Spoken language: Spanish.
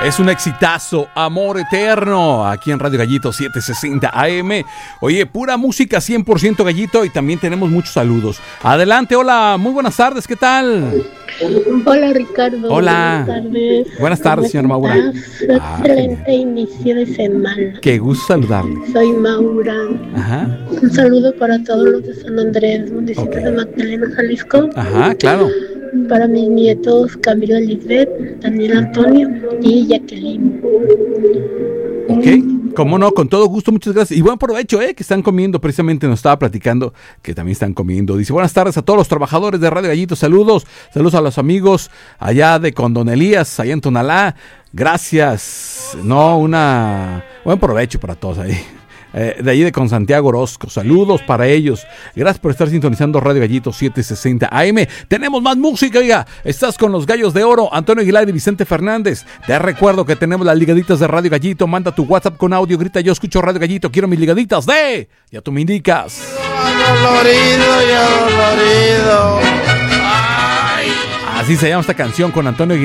Es un exitazo, Amor Eterno, aquí en Radio Gallito 760 AM. Oye, pura música 100% Gallito y también tenemos muchos saludos. Adelante, hola, muy buenas tardes, ¿qué tal? Hola Ricardo. Hola. Buenas tardes. Buenas tardes, señor Maura. Excelente inicio de semana. Qué gusto saludarle. Soy Maura. Ajá. Un saludo para todos los de San Andrés, municipio de Magdalena, Jalisco. Ajá, claro. Para mis nietos Camilo Lisbeth, Daniel Antonio y Jacqueline. Ok, cómo no, con todo gusto, muchas gracias. Y buen provecho, que están comiendo, precisamente nos estaba platicando que también están comiendo. Dice, buenas tardes a todos los trabajadores de Radio Gallito, saludos a los amigos allá de Condón Elías, allá en Tonalá. Gracias, buen provecho para todos ahí. De allí de con Santiago Orozco, saludos para ellos. Gracias por estar sintonizando Radio Gallito 760 AM. Tenemos más música, oiga. Estás con los Gallos de Oro, Antonio Aguilar y Vicente Fernández. Te recuerdo que tenemos las ligaditas de Radio Gallito. Manda tu WhatsApp con audio, grita yo escucho Radio Gallito, quiero mis ligaditas de... Ya tú me indicas. Dolorido. Así se llama esta canción con Antonio Aguilar.